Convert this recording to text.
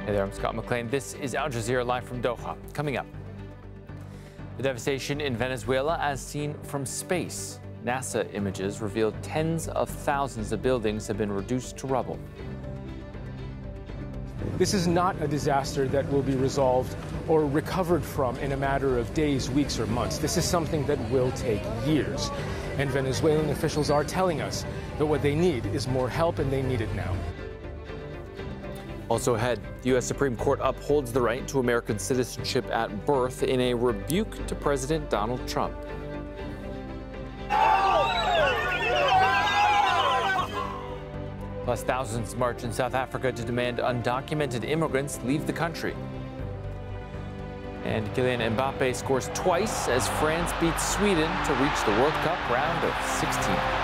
Hey there, I'm Scott McLean. This is Al Jazeera live from Doha. Coming up, the devastation in Venezuela as seen from space. NASA images reveal tens of thousands of buildings have been reduced to rubble. This is not a disaster that will be resolved or recovered from in a matter of days, weeks, or months. This is something that will take years. And Venezuelan officials are telling us that what they need is more help, and they need it now. Also ahead, the U.S. Supreme Court upholds the right to American citizenship at birth in a rebuke to President Donald Trump. Plus, thousands march in South Africa to demand undocumented immigrants leave the country. And Kylian Mbappe scores twice as France beats Sweden to reach the World Cup round of 16.